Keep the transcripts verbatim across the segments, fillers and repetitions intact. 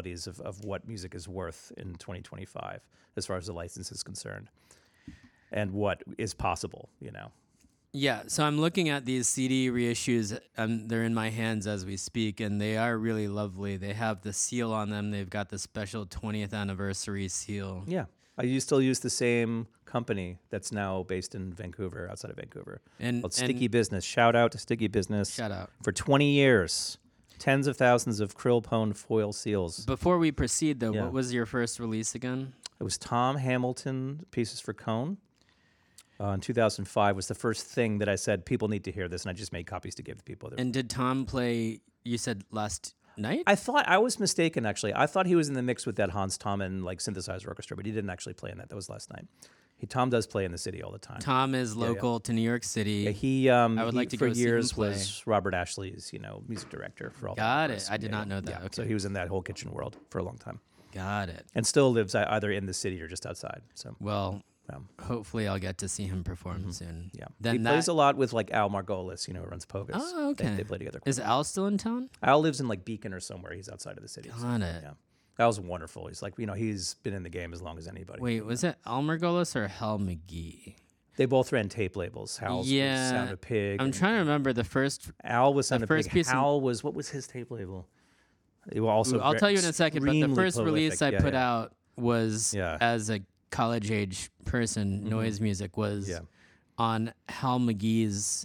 realities of, of what music is worth in twenty twenty-five as far as the license is concerned, and what is possible, you know. Yeah, so I'm looking at these C D reissues, and they're in my hands as we speak, and they are really lovely. They have the seal on them. They've got the special twentieth anniversary seal. Yeah. I you still use the same company that's now based in Vancouver, outside of Vancouver. And, Called and Sticky Business. Shout out to Sticky Business. shout out. For twenty years. Tens of thousands of krill pone foil seals. Before we proceed, though, Yeah. what was your first release again? It was Tom Hamilton, Pieces for Cone. Uh, in two thousand five was the first thing that I said, people need to hear this, and I just made copies to give to people. And did Tom play, you said last night? I thought, I was mistaken, actually. I thought he was in the mix with that Hans Tommen like synthesizer orchestra, but he didn't actually play in that. That was last night. He Tom does play in the city all the time. Tom is Yeah, yeah. local to New York City. Yeah, he, um, I would he, like to for go see him years play. was Robert Ashley's, you know, music director for all that. Got it. Chorus. I did Yeah, not yeah, know that. yeah. Okay. So he was in that whole kitchen world for a long time, Got it. and still lives ei- either in the city or just outside. So Well, um, hopefully I'll get to see him perform soon. yeah, Then he that, plays a lot with like Al Margolis, you know, who runs Pogus. Oh, They- okay. They, play together. Is Al still in town? Al lives in like Beacon or somewhere. He's outside of the city. so, Got it. Yeah, Al's wonderful. He's like, you know, he's been in the game as long as anybody. Wait, was it Al Margolis or Hal McGee? They both ran tape labels. Hal's Yeah, was Sound of Pig. I'm and trying to remember the first. Al was Sound of first Pig. piece in- Hal was, what was his tape label? He was also Ooh, I'll very- tell you in a second, but the extremely first release I prolific. Yeah, put yeah. out was Yeah. as a college age person. Noise music was Yeah. on Hal McGee's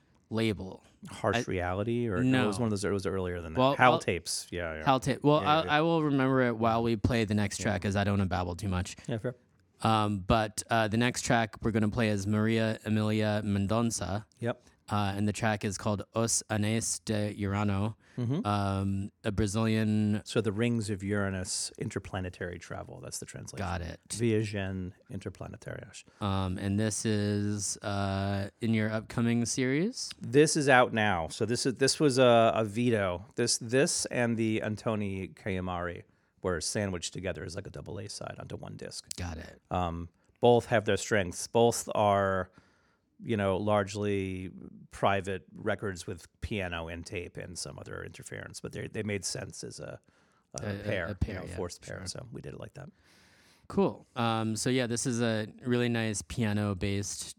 label. Harsh Reality, or no. it was one of those. It was earlier than that. Well, Hal I'll- tapes. Yeah, yeah. Hal tape. Well, Yeah, I'll, yeah. I will remember it while we play the next track, as I don't want to babble too much. Yeah, fair. Um, but uh, the next track we're going to play is Maria Emilia Mendonça, Yep. uh, and the track is called Os Anéis de Urano, um, a Brazilian. So the rings of Uranus, interplanetary travel. That's the translation. Got it. Viagen interplanetarias. Um, and this is uh, in your upcoming series. This is out now. So this is this was a, a veto. This this and the Antoni Kayamari were sandwiched together as like a double A side onto one disc. Got it. Um, both have their strengths. Both are, you know, largely private records with piano and tape and some other interference, but they they made sense as a, a, A- a- pair, a pair, you know, yeah, forced pair. sure. So we did it like that. Cool. Um, so yeah, this is a really nice piano-based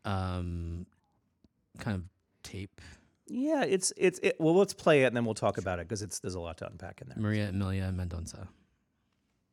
um, kind of tape. Yeah, it's it's it, well. Let's play it and then we'll talk about it because it's there's a lot to unpack in there. Maria Emilia Mendonça.